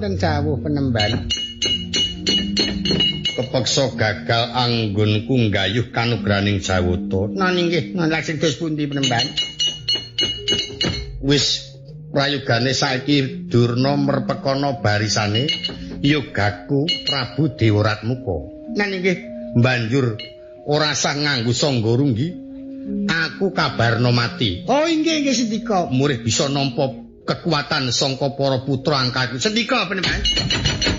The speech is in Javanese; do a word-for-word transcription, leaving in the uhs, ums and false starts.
wonten jawuh penemban. Kepeksa gagal anggonku nggayuh kanugraning Jawata. Nah nggih, lajeng dos pundi penemban? Wis prayogane saiki Durna merpekana barisane yogaku Prabu Dewaratmuka. Nah nggih, banjur ora sah nganggo sangga runggi. Aku kabarno mati. Oh inggih inggih Sendika. Murih bisa nampa kekuatan sangka para putra angkatku. Sendika penemban.